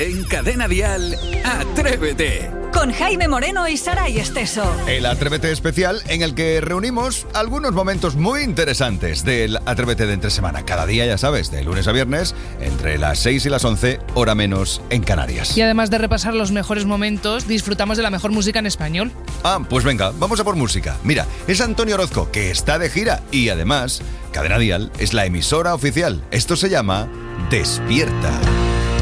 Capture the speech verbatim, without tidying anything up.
En Cadena Dial, Atrévete. Con Jaime Moreno y Saray Esteso. El Atrévete especial en el que reunimos algunos momentos muy interesantes del Atrévete de entre semana. Cada día, ya sabes, de lunes a viernes, entre las seis y las once, hora menos en Canarias. Y además de repasar los mejores momentos, disfrutamos de la mejor música en español. Ah, pues venga, vamos a por música. Mira, es Antonio Orozco, que está de gira y además, Cadena Dial es la emisora oficial. Esto se llama Despierta.